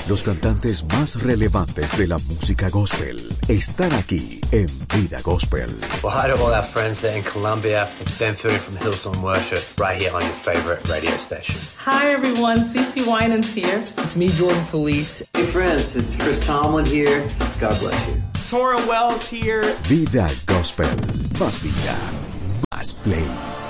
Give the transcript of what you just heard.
Los cantantes más relevantes de la música gospel están aquí en Vida Gospel. Well, hi to all our friends there in Colombia. It's Ben Fury from Hillsong Worship, right here on your favorite radio station. Hi everyone, CeCe Winans here. It's me, Jordan Felice. Hey friends, it's Chris Tomlin here. God bless you. Tora Wells here. Vida Gospel. Más vida, más play.